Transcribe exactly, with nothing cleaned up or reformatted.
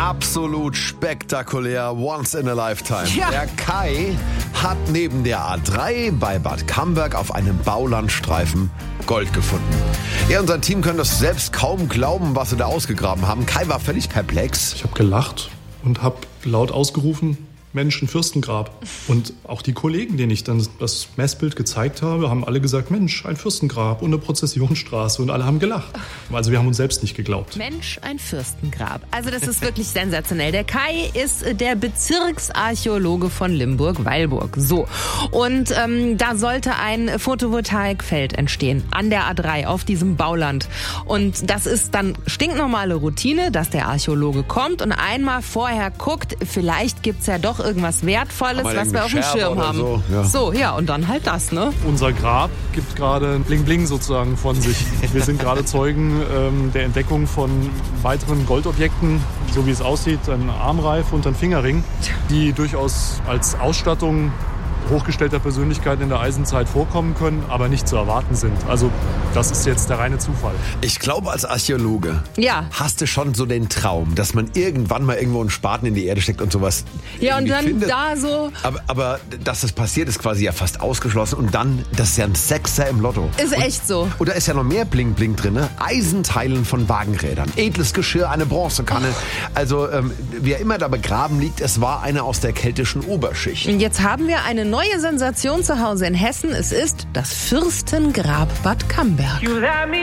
absolut spektakulär, once in a lifetime. Ja. Der Kai hat neben der A drei bei Bad Camberg auf einem Baulandstreifen Gold gefunden. Er und sein Team können das selbst kaum glauben, was sie da ausgegraben haben. Kai war völlig perplex. Ich habe gelacht und habe laut ausgerufen, Mensch, ein Fürstengrab. Und auch die Kollegen, denen ich dann das Messbild gezeigt habe, haben alle gesagt, Mensch, ein Fürstengrab und eine Prozessionsstraße. Und alle haben gelacht. Also wir haben uns selbst nicht geglaubt. Mensch, ein Fürstengrab. Also das ist wirklich sensationell. Der Kai ist der Bezirksarchäologe von Limburg-Weilburg. So. Und ähm, da sollte ein Photovoltaikfeld entstehen an der A drei auf diesem Bauland. Und das ist dann stinknormale Routine, dass der Archäologe kommt und einmal vorher guckt, vielleicht gibt's ja doch irgendwas Wertvolles, was wir auf dem Schirm haben. So ja. so, ja, und dann halt das, ne? Unser Grab gibt gerade ein Bling-Bling sozusagen von sich. Wir sind gerade Zeugen ähm, der Entdeckung von weiteren Goldobjekten, so wie es aussieht, ein Armreif und ein Fingerring, die durchaus als Ausstattung hochgestellter Persönlichkeiten in der Eisenzeit vorkommen können, aber nicht zu erwarten sind. Also das ist jetzt der reine Zufall. Ich glaube, als Archäologe Ja. hast du schon so den Traum, dass man irgendwann mal irgendwo einen Spaten in die Erde steckt und sowas Ja, und irgendwie dann findet. da so... Aber, aber dass das passiert, ist quasi ja fast ausgeschlossen. Und dann, das ist ja ein Sechser im Lotto. Ist und, echt so. Und da ist ja noch mehr Bling-Bling drin. Ne? Eisenteilen von Wagenrädern, edles Geschirr, eine Bronzekanne. Also ähm, wer immer da begraben liegt, es war einer aus der keltischen Oberschicht. Und jetzt haben wir eine neue Sensation zu Hause in Hessen. Es ist das Fürstengrab Bad Camberg.